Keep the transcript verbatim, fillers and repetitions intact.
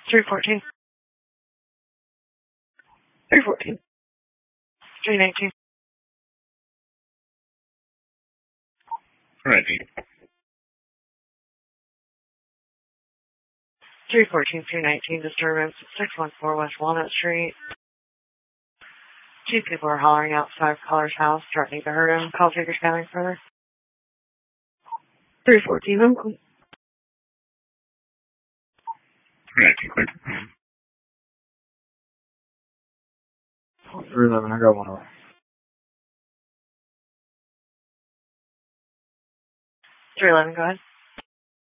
three fourteen. three fourteen. three nineteen. Ready. three fourteen, three nineteen, disturbance, six one four West Walnut Street. Two people are hollering outside Collar's house, threatening to hurt him. Call takers coming further. three fourteen, Uncle. Ready, quick. three eleven, I got one over. three eleven, go ahead.